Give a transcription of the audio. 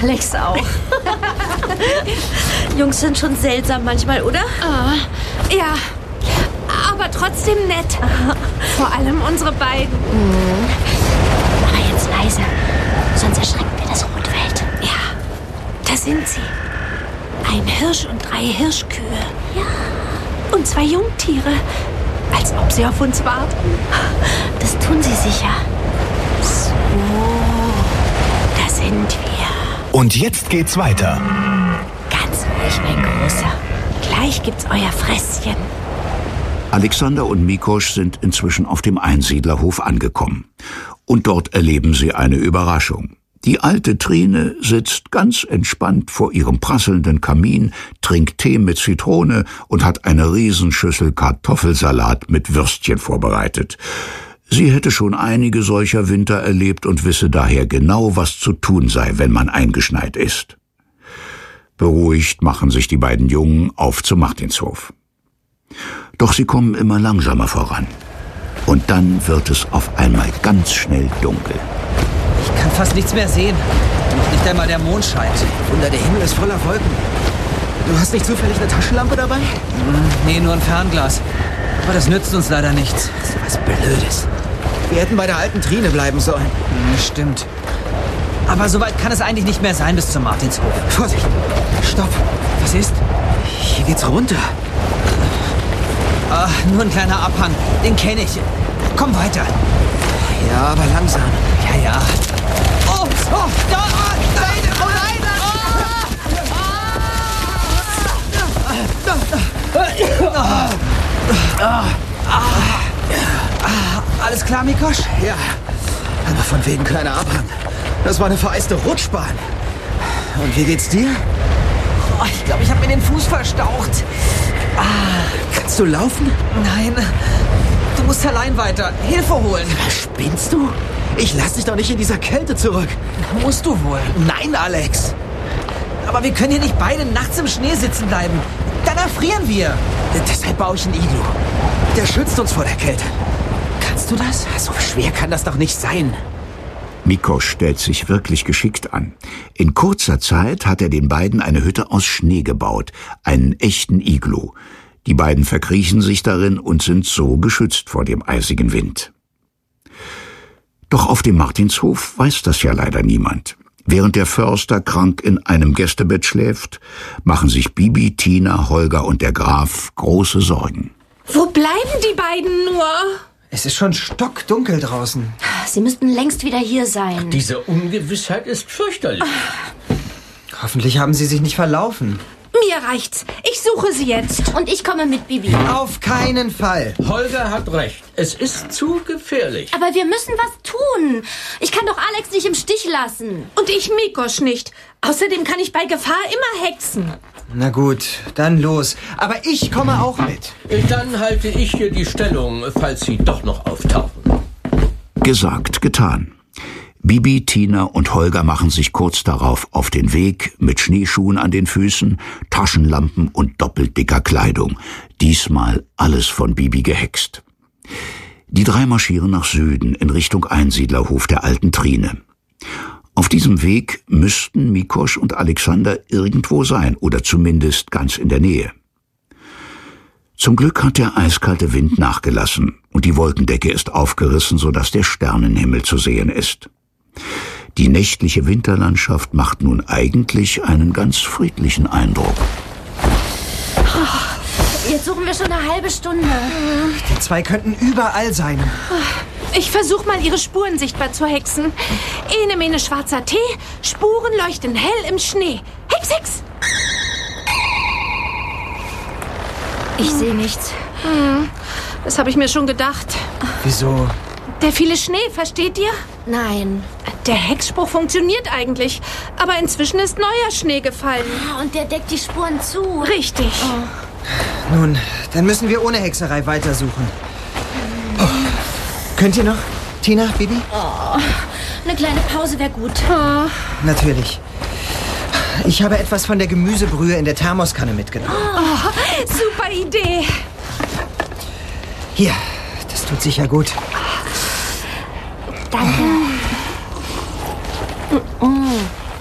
Alex auch. Jungs sind schon seltsam manchmal, oder? Ja, aber trotzdem nett. Vor allem unsere beiden. Aber jetzt leise, sonst erschrecken wir das Rotwild. Ja, da sind sie. Ein Hirsch und 3 Hirschkühe. Ja. Und 2 Jungtiere. Als ob sie auf uns warten. Das tun sie sicher. So, da sind wir. Und jetzt geht's weiter. Ganz ruhig, mein Großer. Gleich gibt's euer Fresschen. Alexander und Mikosch sind inzwischen auf dem Einsiedlerhof angekommen. Und dort erleben sie eine Überraschung. Die alte Trine sitzt ganz entspannt vor ihrem prasselnden Kamin, trinkt Tee mit Zitrone und hat eine Riesenschüssel Kartoffelsalat mit Würstchen vorbereitet. Sie hätte schon einige solcher Winter erlebt und wisse daher genau, was zu tun sei, wenn man eingeschneit ist. Beruhigt machen sich die beiden Jungen auf zum Martinshof. Doch sie kommen immer langsamer voran. Und dann wird es auf einmal ganz schnell dunkel. Ich kann fast nichts mehr sehen. Noch nicht einmal der Mond scheint. Wunder, der Himmel ist voller Wolken. Du hast nicht zufällig eine Taschenlampe dabei? Nee, nur ein Fernglas. Aber das nützt uns leider nichts. Das ist was Blödes. Wir hätten bei der alten Trine bleiben sollen. Stimmt. Aber so weit kann es eigentlich nicht mehr sein bis zum Martinshof. Vorsicht! Stopp! Was ist? Hier geht's runter. Ach, nur ein kleiner Abhang. Den kenne ich. Komm weiter. Ja, aber langsam. Ja. Oh, da! Nein! Oh nein! Alles klar, Mikosch? Ja, aber von wegen kleiner Abhang. Das war eine vereiste Rutschbahn. Und wie geht's dir? Oh, ich glaube, ich habe mir den Fuß verstaucht. Kannst du laufen? Nein, du musst allein weiter. Hilfe holen. Spinnst du? Ich lass dich doch nicht in dieser Kälte zurück. Musst du wohl. Nein, Alex. Aber wir können hier nicht beide nachts im Schnee sitzen bleiben. Dann erfrieren wir. Deshalb baue ich ein Iglu. Der schützt uns vor der Kälte. Kannst du das? So schwer kann das doch nicht sein. Mikosch stellt sich wirklich geschickt an. In kurzer Zeit hat er den beiden eine Hütte aus Schnee gebaut, einen echten Iglu. Die beiden verkriechen sich darin und sind so geschützt vor dem eisigen Wind. Doch auf dem Martinshof weiß das ja leider niemand. Während der Förster krank in einem Gästebett schläft, machen sich Bibi, Tina, Holger und der Graf große Sorgen. Wo bleiben die beiden nur? Es ist schon stockdunkel draußen. Sie müssten längst wieder hier sein. Diese Ungewissheit ist fürchterlich. Hoffentlich haben sie sich nicht verlaufen. Mir reicht's. Ich suche sie jetzt. Und ich komme mit Bibi. Auf keinen Fall. Holger hat recht. Es ist zu gefährlich. Aber wir müssen was tun. Ich kann doch Alex nicht im Stich lassen. Und ich Mikosch nicht. Außerdem kann ich bei Gefahr immer hexen. Na gut, dann los. Aber ich komme auch mit. Dann halte ich hier die Stellung, falls sie doch noch auftauchen. Gesagt, getan. Bibi, Tina und Holger machen sich kurz darauf auf den Weg mit Schneeschuhen an den Füßen, Taschenlampen und doppelt dicker Kleidung. Diesmal alles von Bibi gehext. Die 3 marschieren nach Süden in Richtung Einsiedlerhof der alten Trine. Auf diesem Weg müssten Mikosch und Alexander irgendwo sein oder zumindest ganz in der Nähe. Zum Glück hat der eiskalte Wind nachgelassen und die Wolkendecke ist aufgerissen, sodass der Sternenhimmel zu sehen ist. Die nächtliche Winterlandschaft macht nun eigentlich einen ganz friedlichen Eindruck. Jetzt suchen wir schon eine halbe Stunde. Die 2 könnten überall sein. Ich versuche mal, ihre Spuren sichtbar zu hexen. Ene mene schwarzer Tee, Spuren leuchten hell im Schnee. Hex, hex! Ich sehe nichts. Das habe ich mir schon gedacht. Wieso? Der viele Schnee, versteht ihr? Nein. Der Hexspruch funktioniert eigentlich. Aber inzwischen ist neuer Schnee gefallen. Und der deckt die Spuren zu. Richtig. Nun, dann müssen wir ohne Hexerei weitersuchen. Oh. Könnt ihr noch? Tina, Bibi? Eine kleine Pause wäre gut. Natürlich. Ich habe etwas von der Gemüsebrühe in der Thermoskanne mitgenommen. Super Idee. Hier, das tut sicher gut. Danke.